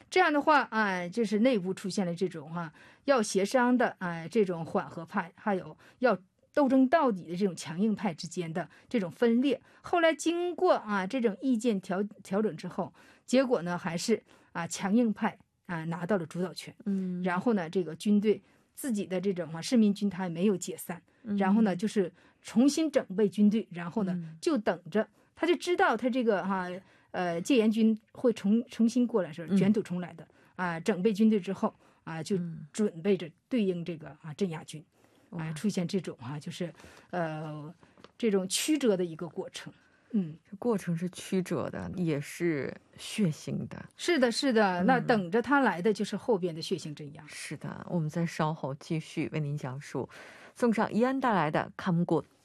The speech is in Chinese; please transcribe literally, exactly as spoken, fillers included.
这样的话啊，就是内部出现了这种哈、要协商的啊这种缓和派，还有要斗争到底的这种强硬派之间的这种分裂。后来经过啊这种意见调调整之后，结果呢还是啊强硬派啊拿到了主导权。 嗯， 然后呢，这个军队自己的这种啊市民军他也没有解散，然后呢就是重新整备军队，然后呢就等着，他就知道他这个哈、呃戒严军会重重新过来，是卷土重来的、啊，整备军队之后啊就准备着对应这个啊镇压军。啊，出现这种啊，就是呃这种曲折的一个过程。嗯， 这过程是曲折的，也是血腥的。 是的，是的，那等着他来的就是后边的血腥镇压。 是的，我们再稍后继续为您讲述，送上怡安带来的看不过。